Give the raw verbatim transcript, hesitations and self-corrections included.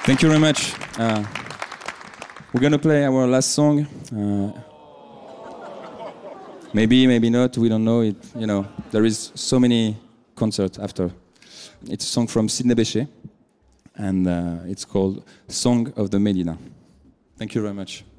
Thank you very much. Uh, we're gonna play our last song. Uh, maybe, maybe not. We don't know. It, you know, there is so many concerts after. It's a song from Sidney Bechet, and uh, it's called "Song of the Medina." Thank you very much.